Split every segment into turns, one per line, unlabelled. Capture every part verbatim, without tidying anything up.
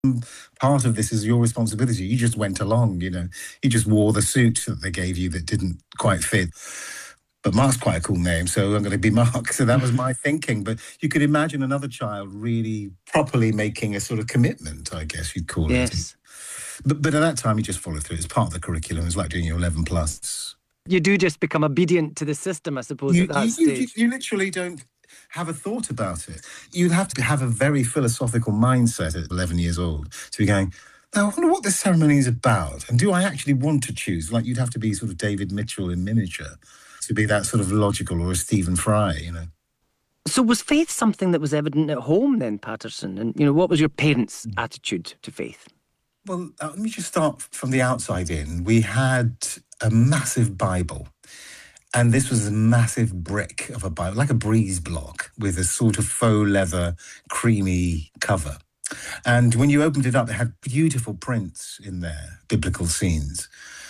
Part of this is your responsibility. You just went along, you know. You just wore the suit that they gave you that didn't quite fit. But Mark's quite a cool name, so I'm going to be Mark. So that was my thinking. But you could imagine another child really properly making a sort of commitment, I guess you'd call
yes.
it. Yes. But, but at that time, you just follow through. It's part of the curriculum. It's like doing your eleven plus.
You do just become obedient to the system, I suppose,
you,
at that
you,
stage.
You, you literally don't have a thought about it. You'd have to have a very philosophical mindset at eleven years old to be going, now, I wonder what this ceremony is about. And do I actually want to choose? Like, you'd have to be sort of David Mitchell in miniature to be that sort of logical, or a Stephen Fry, you know.
So was faith something that was evident at home then, Patterson? And, you know, what was your parents' attitude to faith?
Well, uh, let me just start from the outside in. We had a massive Bible. And this was a massive brick of a Bible, like a breeze block with a sort of faux leather, creamy cover. And when you opened it up, it had beautiful prints in there, biblical scenes.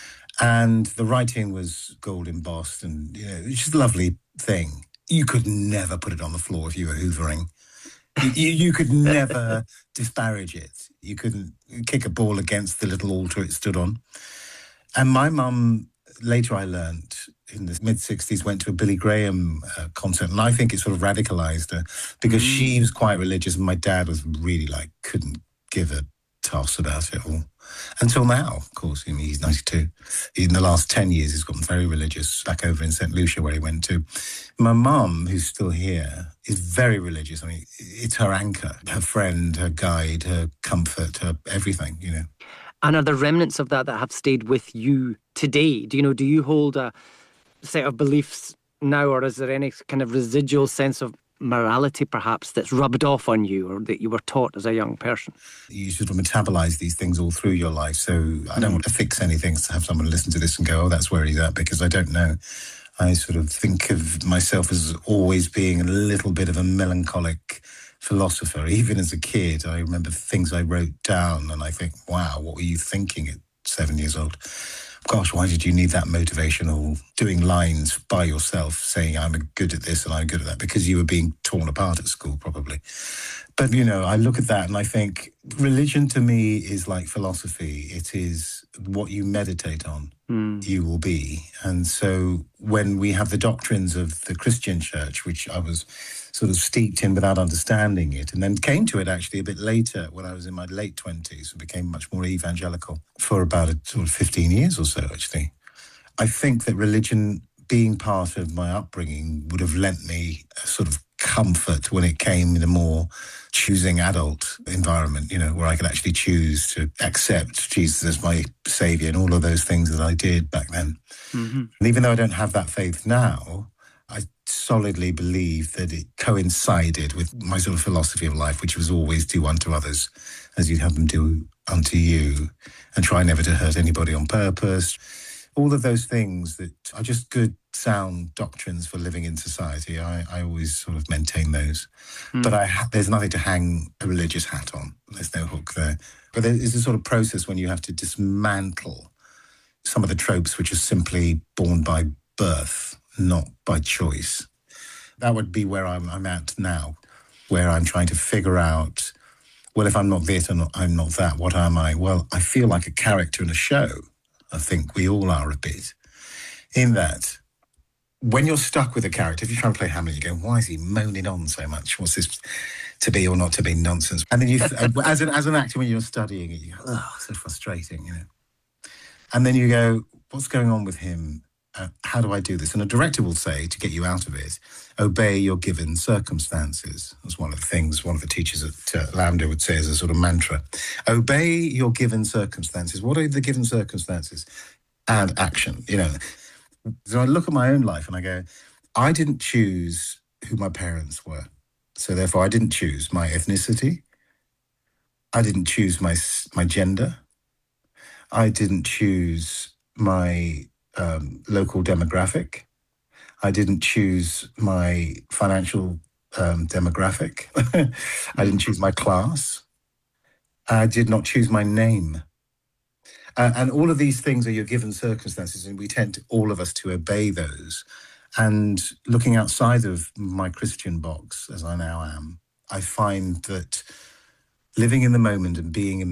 And the writing was gold embossed, and you know, it was just a lovely thing. You could never put it on the floor if you were hoovering. You, you could never disparage it. You couldn't kick a ball against the little altar it stood on. And my mum, later I learned, in the mid-sixties, went to a Billy Graham uh, concert, and I think it sort of radicalised her, because mm. she was quite religious, and my dad was really like, couldn't give a toss about it all. Until now, of course. I mean, he's ninety-two. In the last ten years, he's gotten very religious, back over in Saint Lucia where he went to. My mum, who's still here, is very religious. I mean, it's her anchor, her friend, her guide, her comfort, her everything, you know.
And are there remnants of that that have stayed with you today? Do you know, do you hold a set of beliefs now, or is there any kind of residual sense of morality perhaps that's rubbed off on you, or that you were taught as a young person?
You sort of metabolize these things all through your life, so I don't mm. want to fix anything to have someone listen to this and go, oh, that's where he's at, because I don't know. I sort of think of myself as always being a little bit of a melancholic philosopher. Even as a kid, I remember things I wrote down and I think, wow, what were you thinking at seven years old? Gosh, why did you need that motivational doing lines by yourself saying I'm good at this and I'm good at that? Because you were being torn apart at school, probably. But, you know, I look at that and I think religion to me is like philosophy. It is what you meditate on, mm. you will be. And so when we have the doctrines of the Christian church, which I was sort of steeped in without understanding it, and then came to it actually a bit later when I was in my late twenties and became much more evangelical for about a, sort of fifteen years or so, actually. I think that religion, being part of my upbringing, would have lent me a sort of comfort when it came in a more choosing adult environment, you know, where I could actually choose to accept Jesus as my saviour and all of those things that I did back then. Mm-hmm. And even though I don't have that faith now, I solidly believe that it coincided with my sort of philosophy of life, which was always do unto others as you'd have them do unto you, and try never to hurt anybody on purpose. All of those things that are just good, sound doctrines for living in society. I, I always sort of maintain those. Mm. But I ha- there's nothing to hang a religious hat on. There's no hook there. But there is a sort of process when you have to dismantle some of the tropes which are simply born by birth, not by choice. That would be where I'm, I'm at now, where I'm trying to figure out, well, if I'm not this and I'm not that, what am I? Well, I feel like a character in a show. I think we all are a bit. In that, when you're stuck with a character, if you try and play Hamlet, you go, why is he moaning on so much? What's this to be or not to be nonsense? And then you, as an as an actor, when you're studying it, you go, oh, so frustrating, you know. And then you go, what's going on with him? Uh, how do I do this? And a director will say, to get you out of it, obey your given circumstances. That's one of the things one of the teachers at uh, LAMDA would say as a sort of mantra. Obey your given circumstances. What are the given circumstances? And action, you know. So I look at my own life and I go, I didn't choose who my parents were. So therefore I didn't choose my ethnicity. I didn't choose my my gender. I didn't choose my um, local demographic. I didn't choose my financial um, demographic. I didn't choose my class. I did not choose my name. Uh, and all of these things are your given circumstances, and we tend to, all of us to obey those. And looking outside of my Christian box, as I now am, I find that living in the moment and being